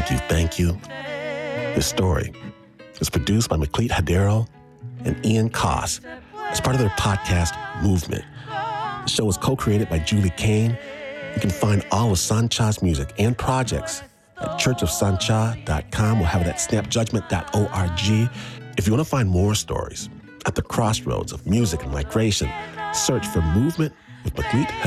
thank you. This story is produced by McLeod Hadero and Ian Koss as part of their podcast, Movement. The show was co-created by Julie Kane. You can find all of Sancha's music and projects at churchofsancha.com. We'll have it at snapjudgment.org. If you want to find more stories at the crossroads of music and migration, search for Movement with McLeod Hadero.